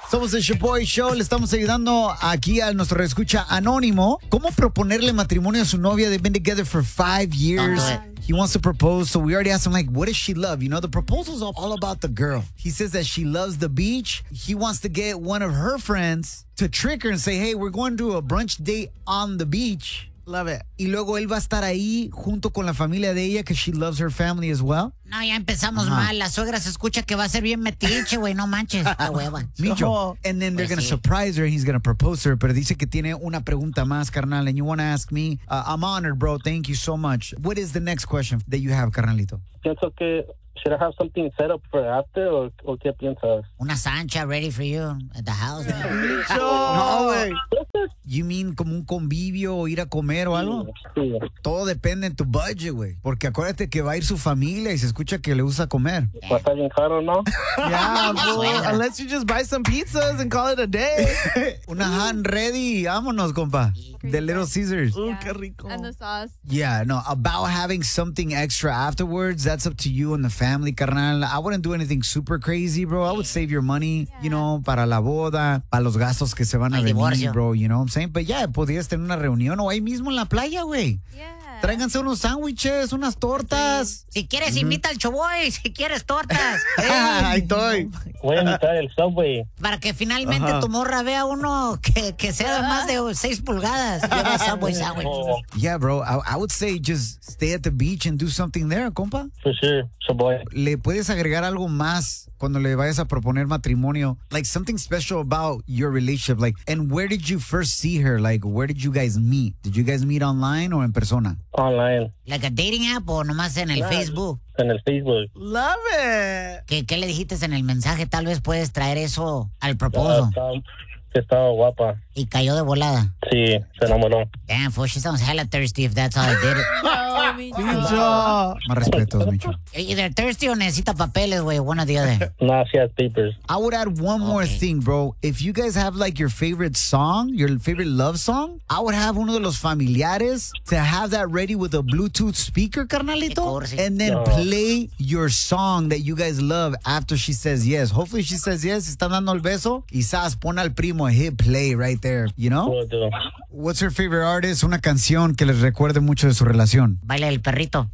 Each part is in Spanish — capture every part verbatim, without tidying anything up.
Somos el Shaboy Show. Le estamos ayudando aquí a nuestro escucha anónimo. ¿Cómo proponerle matrimonio a su novia? They've been together for five years. He wants to propose, so we already asked him, like, what does she love? You know, the proposal's all about the girl. He says that she loves the beach. He wants to get one of her friends to trick her and say, hey, we're going to a brunch date on the beach. Love it. Y luego él va a estar ahí junto con la familia de ella, because she loves her family as well. No, ya empezamos Ajá. mal. La suegra se escucha que va a ser bien metiche, güey. No manches. La hueva. Micho. And then they're Pues going to sí. surprise her. He's going to propose to her. Pero dice que tiene una pregunta más, carnal. And you want to ask me? Uh, I'm honored, bro. Thank you so much. What is the next question that you have, carnalito? Pienso que, should I have something set up for after, o, o qué piensas? Una sancha ready for you at the house. man. No, güey. You mean como un convivio o ir a comer o algo? Sí. Todo depende en tu budget, güey. Porque acuérdate que va a ir su familia y se escucha que le gusta comer. Va a estar bien caro, ¿no? Yeah, fool. Suegra. Unless you just buy some pizzas and call it a day. Una hand ready. Vámonos, compa. De Little Caesars. Ooh, qué rico. And the sauce. Yeah, no, about having something extra afterwards, that's up to you and the family, carnal. I wouldn't do anything super crazy, bro. I would save your money, you know, para la boda, para los gastos que se van a El venir, divorcio. bro, you know what I'm saying? But yeah, podrías tener una reunión o ahí mismo en la playa, güey. Yeah. Tráiganse unos sándwiches, unas tortas. Si quieres, invita al Choboy. Si quieres, tortas. Ahí estoy. Voy a invitar el Subway. Para que finalmente Ajá. tu morra vea uno que, que sea de más de seis pulgadas. Lleva Subway sandwich. Oh, Yeah, bro, I, I would say just stay at the beach and do something there, compa. for sure, Shaboy. Le puedes agregar algo más cuando le vayas a proponer matrimonio, like something special about your relationship, like, and where did you first see her? Like, where did you guys meet? Did you guys meet online or en persona? Online, Like a dating app o nomás en el Claro. Facebook. en el Facebook. Love it. ¿Qué, ¿Qué le dijiste en el mensaje? Tal vez puedes traer eso al Ah, proposal. estaba- que estaba guapa. Y cayó de volada. Sí, se enamoró. Damn, fool, she sounds hella thirsty if that's how I did it. No, me too. Micho. Más respetos, Micho. Either thirsty o necesita papeles, güey. One or the other. No, she has papers. I would add one more Okay. thing, bro. If you guys have like your favorite song, your favorite love song, I would have uno de los familiares to have that ready with a Bluetooth speaker, carnalito, cursi. and then No. play your song that you guys love after she says yes. Hopefully she says yes, están dando el beso, y sas, pon al primo, hit play right there, you know? Will do. What's her favorite artist? Una canción que les recuerde mucho de su relación. Baila el perrito.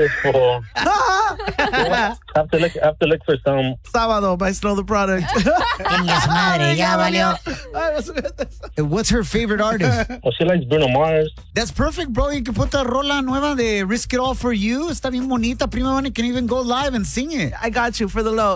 Oh. have to look. Have to look for some. Sábado by Snow the Product. Venga su madre, ya valió. Uh, What's her favorite artist? Well, she likes Bruno Mars. That's perfect, bro. You can put the rola nueva de Risk It All For You. Está bien bonita. Prima Vane can even go live and sing it. I got you for the low.